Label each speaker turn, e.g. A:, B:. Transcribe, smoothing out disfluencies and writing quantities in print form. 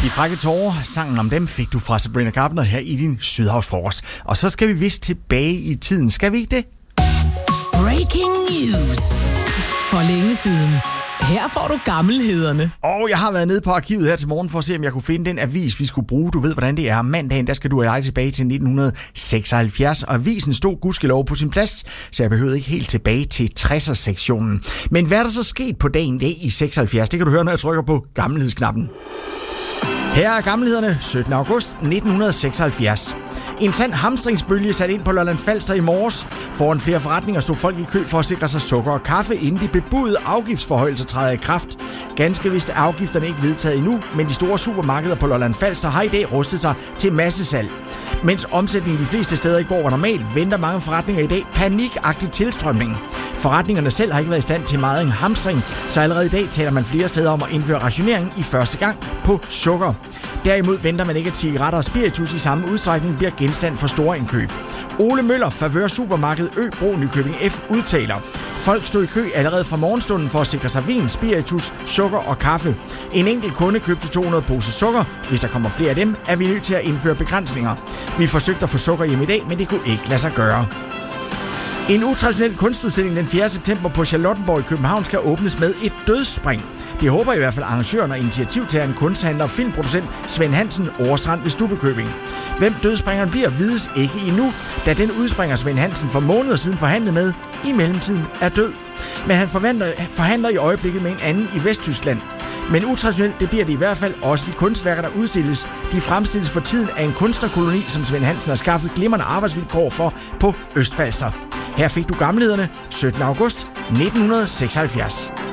A: De frække tårer, sangen om dem, fik du fra Sabrina Carpenter her i din Sydhavsfrokost. Og så skal vi vist tilbage i tiden. Skal vi ikke det?
B: Breaking news. For længe siden. Her får du gammelhederne.
A: Og jeg har været nede på arkivet her til morgen for at se, om jeg kunne finde den avis, vi skulle bruge. Du ved, hvordan det er. Mandagen, der skal du og jeg tilbage til 1976, og avisen stod gudskelov på sin plads, så jeg behøvede ikke helt tilbage til 60'er-sektionen. Men hvad er der så sket på dagen dag i 76? Det kan du høre, når jeg trykker på gammelhedsknappen. Her er gammelhederne 17. august 1976. En sand hamstringsbølge sat ind på Lolland Falster i morges. Foran flere forretninger stod folk i kø for at sikre sig sukker og kaffe, inden de bebudede afgiftsforhøjelser træder i kraft. Ganske vist er afgifterne ikke vedtaget endnu, men de store supermarkeder på Lolland Falster har i dag rustet sig til massesalg. Mens omsætningen de fleste steder i går var normalt, venter mange forretninger i dag panikagtig tilstrømning. Forretningerne selv har ikke været i stand til meget en hamstring, så allerede i dag taler man flere steder om at indføre rationering i første gang på sukker. Derimod venter man ikke, at cigaretter og spiritus i samme udstrækning bliver genstand for store indkøb. Ole Møller, favør supermarkedet Øbro Nykøbing F, udtaler: folk stod i kø allerede fra morgenstunden for at sikre sig vin, spiritus, sukker og kaffe. En enkelt kunde købte 200 poser sukker. Hvis der kommer flere af dem, er vi nødt til at indføre begrænsninger. Vi forsøgte at få sukker hjem i dag, men det kunne ikke lade sig gøre. En utraditionel kunstudstilling den 4. september på Charlottenborg i København skal åbnes med et dødsspring. Det håber i hvert fald arrangøren og initiativtageren, kunsthandler og filmproducent Svend Hansen, Overstrand ved Stubbekøbing. Hvem dødspringeren bliver, vides ikke endnu, da den udspringer Svend Hansen for måneder siden forhandlede med, i mellemtiden er død. Men han forhandler i øjeblikket med en anden i Vesttyskland. Men utraditionelt, det bliver det i hvert fald også de kunstværker, der udstilles. De fremstilles for tiden af en kunstnerkoloni, som Svend Hansen har skaffet glimrende arbejdsvilkår for på Østfalster. Her fik du gammelhederne 17. august 1976.